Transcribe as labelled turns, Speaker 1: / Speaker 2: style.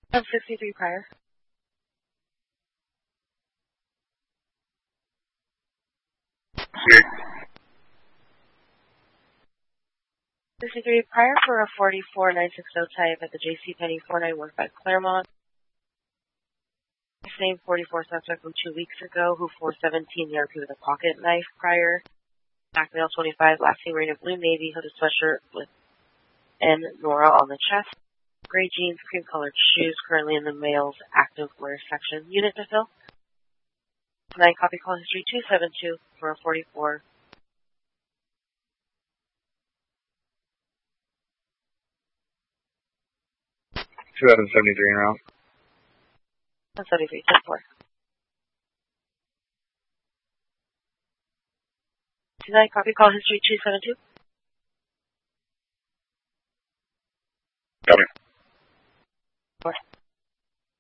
Speaker 1: I'm 63 prior.
Speaker 2: Here.
Speaker 1: 63 prior for a 44960 type at the JCPenney 4915 Claremont. Same 44 suspect from 2 weeks ago who 417 ERP with a pocket knife prior. Black male 25, last seen wearing a blue navy hooded sweatshirt with N Nora on the chest. Gray jeans, cream colored shoes, currently in the male's active wear section. Unit to fill. 9 copy call history 272 for a 44.
Speaker 2: 2073 en route.
Speaker 1: 173, 10-4. 9 copy call history 272.
Speaker 2: Copy.
Speaker 1: 4.